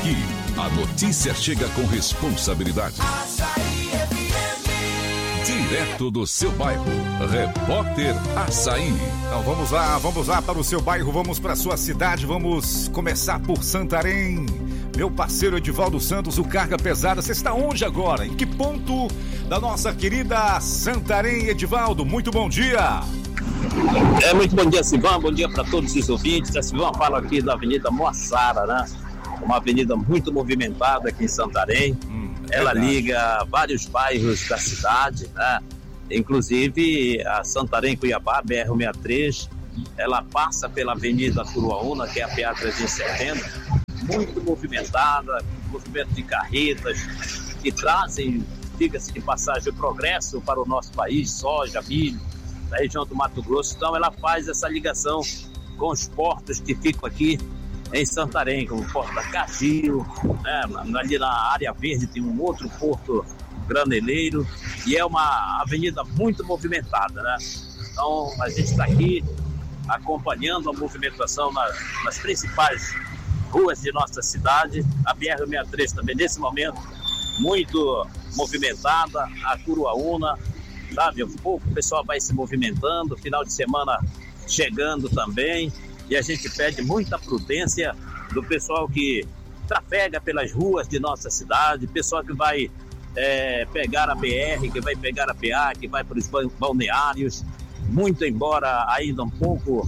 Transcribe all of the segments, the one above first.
Aqui, a notícia chega com responsabilidade. Direto do seu bairro, Repórter Assaí. Então vamos lá para o seu bairro, vamos para a sua cidade, vamos começar por Santarém. Meu parceiro Edivaldo Santos, o Carga Pesada, você está onde agora? Em que ponto da nossa querida Santarém, Edivaldo? Muito bom dia. Muito bom dia, Silvão, bom dia para todos os ouvintes. A Silvão fala aqui da Avenida Moaçara, né? Uma avenida muito movimentada aqui em Santarém. Ela liga vários bairros da cidade, né? Inclusive a Santarém-Cuiabá, BR-163, ela passa pela Avenida Curuaúna, que é a PA 370, muito movimentada, movimento de carretas que trazem, diga-se de passagem, o progresso para o nosso país, soja, milho, da região do Mato Grosso. Então ela faz essa ligação com os portos que ficam aqui em Santarém, como o Porto da Cagil, né? Ali na área verde tem um outro porto graneleiro e é uma avenida muito movimentada, né? Então a gente está aqui acompanhando a movimentação nas principais ruas de nossa cidade. A BR-163 também nesse momento muito movimentada, a Curuaúna, sabe, um pouco o pessoal vai se movimentando, final de semana chegando também, e a gente pede muita prudência do pessoal que trafega pelas ruas de nossa cidade, pessoal que vai pegar a BR, que vai pegar a PA, que vai para os balneários, muito embora ainda um pouco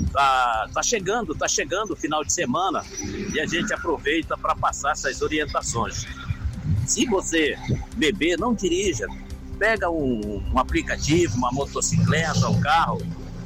tá chegando o final de semana, e a gente aproveita para passar essas orientações. Se você beber, não dirija, pega um aplicativo, uma motocicleta, um carro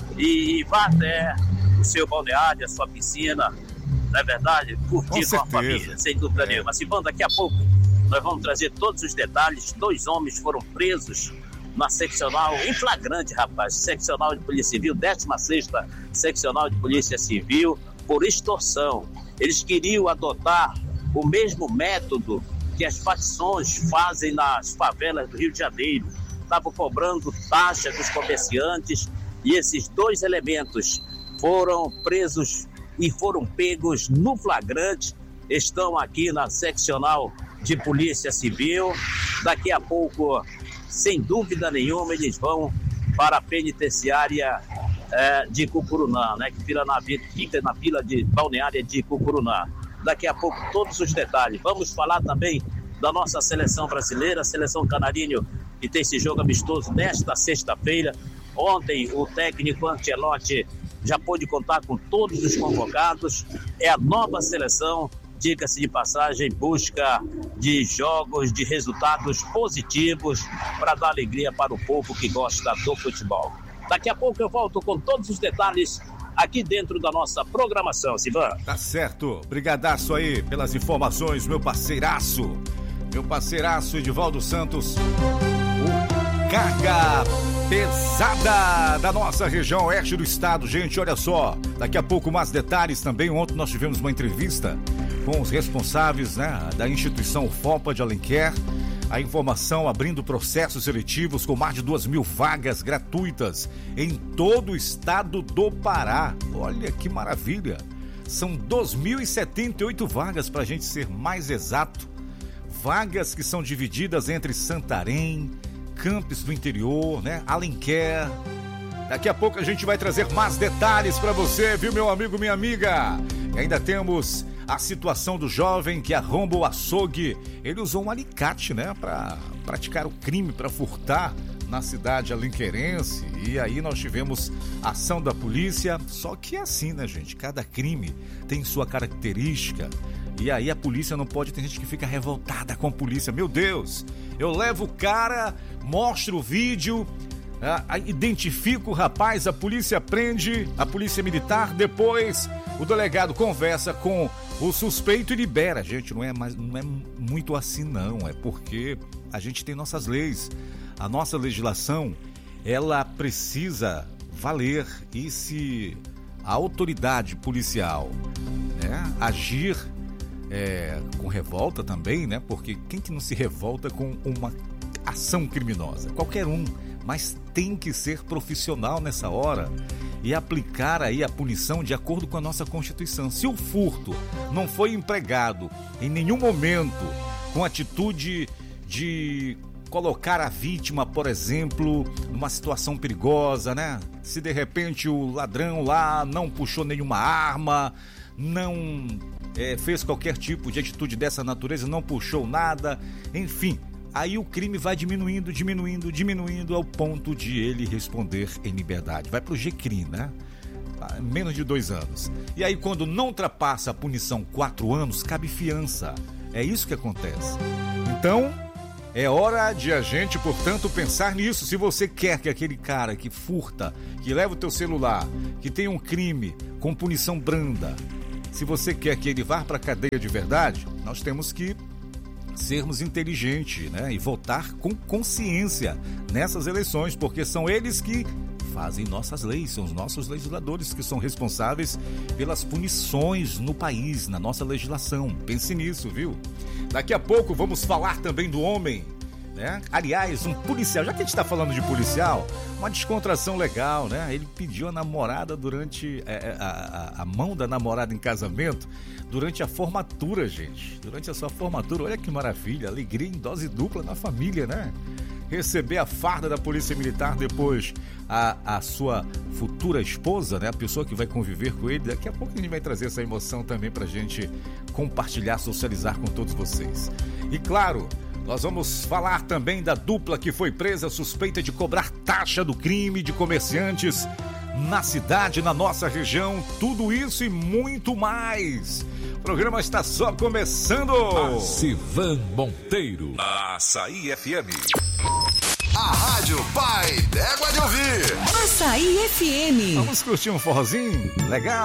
e vá até o seu balneário, a sua piscina, não é verdade? Curtir com a família, sem dúvida nenhuma. Silvão, daqui a pouco nós vamos trazer todos os detalhes. 2 homens foram presos na seccional, em flagrante, rapaz, seccional de Polícia Civil, 16ª seccional de Polícia Civil, por extorsão. Eles queriam adotar o mesmo método que as facções fazem nas favelas do Rio de Janeiro. Estavam cobrando taxa dos comerciantes e esses 2 elementos foram presos e foram pegos no flagrante. Estão aqui na seccional de Polícia Civil. Daqui a pouco, sem dúvida nenhuma, eles vão para a penitenciária de Cucurunã, né, que fica na vila de balneária de Cucurunã. Daqui a pouco todos os detalhes. Vamos falar também da nossa seleção brasileira, a seleção canarinho, que tem esse jogo amistoso nesta sexta-feira. Ontem o técnico Ancelotti já pôde contar com todos os convocados. É a nova seleção, diga-se de passagem, em busca de jogos, de resultados positivos para dar alegria para o povo que gosta do futebol. Daqui a pouco eu volto com todos os detalhes aqui dentro da nossa programação, Silvan. Tá certo. Brigadaço aí pelas informações, meu parceiraço Edivaldo Santos, o Carga Pesada da nossa região oeste do estado. Gente, olha só, daqui a pouco mais detalhes também. Ontem nós tivemos uma entrevista com os responsáveis, né, da instituição FOPA de Alenquer. A informação abrindo processos seletivos com mais de 2.000 vagas gratuitas em todo o estado do Pará. Olha que maravilha! São 2.078 vagas, para a gente ser mais exato. Vagas que são divididas entre Santarém, Campos do Interior, né, Alenquer. Daqui a pouco a gente vai trazer mais detalhes para você, viu, meu amigo, minha amiga? E ainda temos a situação do jovem que arromba o açougue. Ele usou um alicate, né, para praticar o crime, para furtar na cidade alenquerense. E aí nós tivemos ação da polícia. Só que é assim, né, gente? Cada crime tem sua característica. E aí a polícia não pode... Tem gente que fica revoltada com a polícia. Meu Deus, eu levo o cara, mostro o vídeo, identifico o rapaz, a polícia prende, a polícia militar, depois o delegado conversa com o suspeito e libera. Gente, não é muito assim não, é porque a gente tem nossas leis, a nossa legislação, ela precisa valer. E se a autoridade policial, né, agir com revolta também, né, porque quem que não se revolta com uma ação criminosa? Qualquer um, mas tem que ser profissional nessa hora. e aplicar aí a punição de acordo com a nossa Constituição. Se o furto não foi empregado em nenhum momento com atitude de colocar a vítima, por exemplo, numa situação perigosa, né? Se de repente o ladrão lá não puxou nenhuma arma, não fez qualquer tipo de atitude dessa natureza, não puxou nada, enfim, aí o crime vai diminuindo ao ponto de ele responder em liberdade. Vai pro G-crime, né? Menos de 2 anos. E aí quando não ultrapassa a punição 4 anos, cabe fiança. É isso que acontece. Então, é hora de a gente, portanto, pensar nisso. Se você quer que aquele cara que furta, que leva o teu celular, que tem um crime com punição branda, se você quer que ele vá para a cadeia de verdade, nós temos que sermos inteligentes, né? E votar com consciência nessas eleições, porque são eles que fazem nossas leis, são os nossos legisladores que são responsáveis pelas punições no país, na nossa legislação. Pense nisso, viu? Daqui a pouco vamos falar também do homem, né? Aliás, um policial, já que a gente está falando de policial, uma descontração legal, né? Ele pediu a namorada durante a mão da namorada em casamento durante a formatura, gente. Durante a sua formatura, olha que maravilha, alegria em dose dupla na família, né? Receber a farda da Polícia Militar, depois a sua futura esposa, né? A pessoa que vai conviver com ele. Daqui a pouco a gente vai trazer essa emoção também pra gente compartilhar, socializar com todos vocês. E claro, nós vamos falar também da dupla que foi presa suspeita de cobrar taxa do crime de comerciantes na cidade, na nossa região. Tudo isso e muito mais. O programa está só começando. Sivan Monteiro. Açaí FM. A Rádio Pai d'Égua de Ouvir. Açaí FM. Vamos curtir um forrozinho? Legal.